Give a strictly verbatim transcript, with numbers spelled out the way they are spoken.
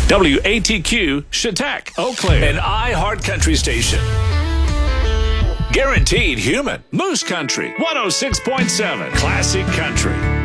W A T Q, Chautauqua, Eau Claire, an iHeart Country station. Guaranteed human. Moose Country, one oh six point seven, Classic Country.